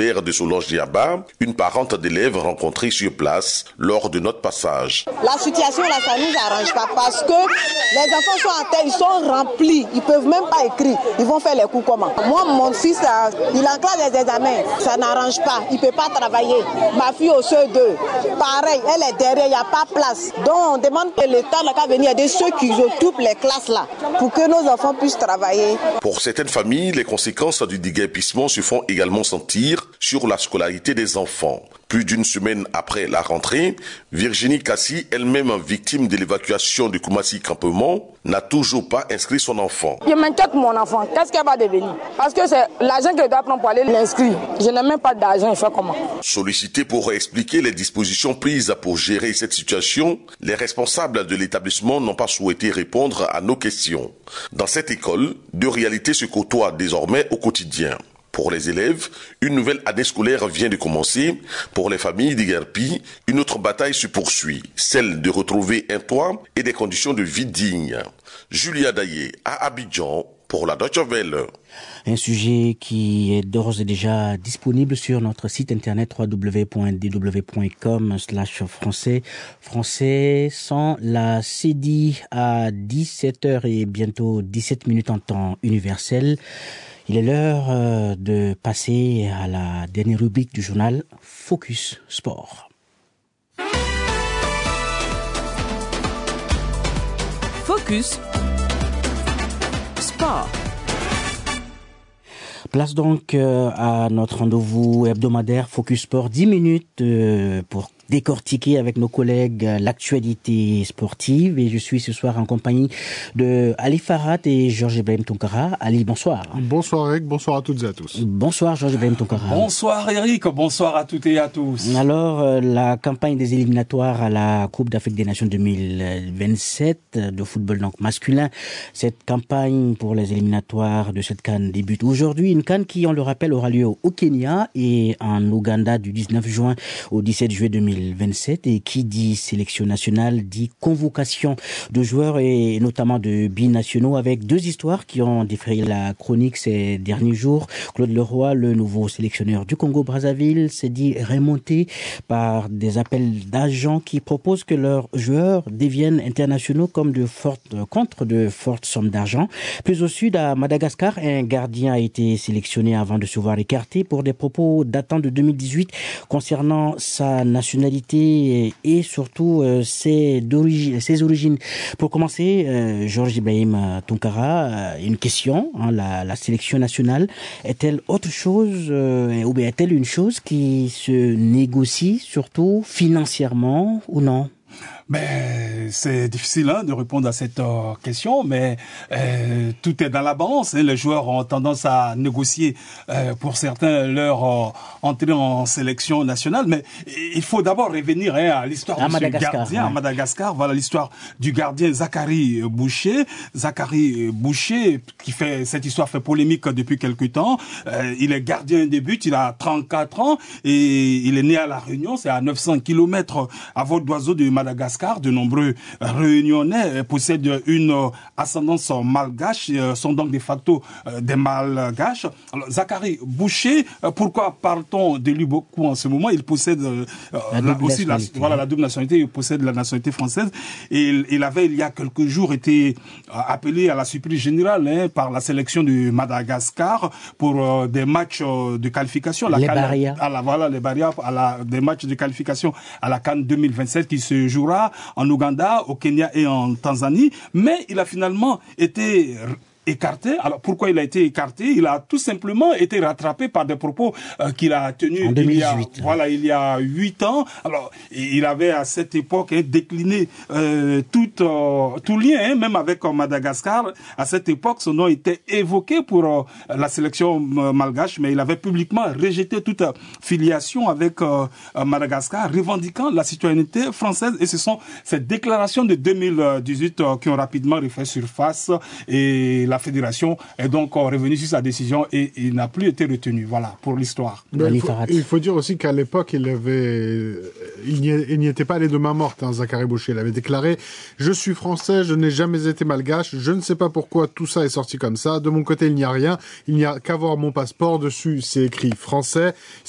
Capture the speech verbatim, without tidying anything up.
scolaire de Solange-Diaba, une parente d'élèves rencontrée sur place lors de notre passage. La situation là, ça ne nous arrange pas parce que les enfants sont en terre, ils sont remplis, ils ne peuvent même pas écrire. Ils vont faire les cours comment? Moi, mon fils, il est en classe des examens, ça n'arrange pas, il ne peut pas travailler. Ma fille au C E deux, pareil, elle est derrière, il n'y a pas de place. Donc on demande que l'État n'a qu'à venir aider ceux qui occupent les classes là, pour que nos enfants puissent travailler. Pour certaines familles, les conséquences du déguerpissement se font également sentir sur la scolarité des enfants. Plus d'une semaine après la rentrée, Virginie Kassi, elle-même victime de l'évacuation de Koumassi Campement, n'a toujours pas inscrit son enfant. Je m'inquiète mon enfant, qu'est-ce qu'elle va devenir? Parce que c'est l'argent qu'elle doit prendre pour aller l'inscrire. Je n'ai même pas d'argent, il fait comment? Sollicité pour expliquer les dispositions prises pour gérer cette situation, les responsables de l'établissement n'ont pas souhaité répondre à nos questions. Dans cette école, deux réalités se côtoient désormais au quotidien. Pour les élèves, une nouvelle année scolaire vient de commencer. Pour les familles déguerpies, une autre bataille se poursuit, celle de retrouver un toit et des conditions de vie dignes. Julia Daye à Abidjan pour la Deutsche Welle. Un sujet qui est d'ores et déjà disponible sur notre site internet w w w point d w point com slash français. Français sans la C D I à dix-sept heures et bientôt dix-sept minutes en temps universel. Il est l'heure euh, de passer à la dernière rubrique du journal Focus Sport. Focus Sport. Place donc euh, à notre rendez-vous hebdomadaire Focus Sport, dix minutes euh, pour décortiquer avec nos collègues l'actualité sportive. Et je suis ce soir en compagnie de Ali Farhat et Georges Ibrahim Tounkara. Ali, bonsoir. Bonsoir Eric, bonsoir à toutes et à tous. Bonsoir Georges Ibrahim Tounkara. Bonsoir Eric, bonsoir à toutes et à tous. Alors, euh, la campagne des éliminatoires à la Coupe d'Afrique des Nations deux mille vingt-sept de football donc masculin, cette campagne pour les éliminatoires de cette C A N débute aujourd'hui. Une C A N qui, on le rappelle, aura lieu au Kenya et en Ouganda du dix-neuf juin au dix-sept juillet deux mille vingt-sept, et qui dit sélection nationale dit convocation de joueurs et notamment de binationaux, avec deux histoires qui ont défrayé la chronique ces derniers jours. Claude Leroy, le nouveau sélectionneur du Congo-Brazzaville, s'est dit remonté par des appels d'agents qui proposent que leurs joueurs deviennent internationaux comme de fortes, contre de fortes sommes d'argent. Plus au sud, à Madagascar, un gardien a été sélectionné avant de se voir écarté pour des propos datant de deux mille dix-huit concernant sa nationalité et surtout euh, ses, ses origines. Pour commencer, euh, Georges Ibrahim Tounkara, euh, une question, hein, la, la sélection nationale est-elle autre chose euh, ou bien est-elle une chose qui se négocie surtout financièrement ou non? Ben, c'est difficile hein, de répondre à cette euh, question, mais euh, tout est dans la balance. Hein. Les joueurs ont tendance à négocier, euh, pour certains, leur euh, entrée en sélection nationale. Mais il faut d'abord revenir hein, à l'histoire à de ce gardien ouais. à Madagascar. Voilà l'histoire du gardien Zachary Boucher. Zachary Boucher, qui fait cette histoire fait polémique depuis quelque temps. Euh, il est gardien de but, il a trente-quatre ans et il est né à La Réunion. C'est à neuf cents kilomètres à vol d'oiseau de Madagascar. De nombreux Réunionnais possèdent une ascendance malgache, sont donc de facto des malgaches. Alors, Zachary Boucher, pourquoi parle-t-on de lui beaucoup en ce moment? Il possède la la, aussi la, voilà, la double nationalité, il possède la nationalité française. Et il, il avait, il y a quelques jours, été appelé à la surprise générale hein, par la sélection de Madagascar pour euh, des matchs euh, de qualification. La les Can, barrières. À la, voilà, les barrières, à la, des matchs de qualification à la C A N deux mille vingt-sept qui se jouera en Ouganda, au Kenya et en Tanzanie, mais il a finalement été écarté. Alors pourquoi il a été écarté? Il a tout simplement été rattrapé par des propos euh, qu'il a tenus en deux mille dix-huit. Il y a, voilà, il y a huit ans. Alors il avait à cette époque hein, décliné euh, tout euh, tout lien, hein, même avec euh, Madagascar. À cette époque, son nom était évoqué pour euh, la sélection euh, malgache, mais il avait publiquement rejeté toute euh, filiation avec euh, euh, Madagascar, revendiquant la citoyenneté française. Et ce sont ces déclarations de deux mille dix-huit euh, qui ont rapidement refait surface et la fédération est donc revenue sur sa décision et il n'a plus été retenu. Voilà, pour l'histoire. Il faut, il faut dire aussi qu'à l'époque, il avait, il n'y, il n'y était pas allé de main morte, hein, Zachary Boucher. Il avait déclaré « Je suis français, je n'ai jamais été malgache, je ne sais pas pourquoi tout ça est sorti comme ça. De mon côté, il n'y a rien. Il n'y a qu'à voir mon passeport. Dessus, c'est écrit français.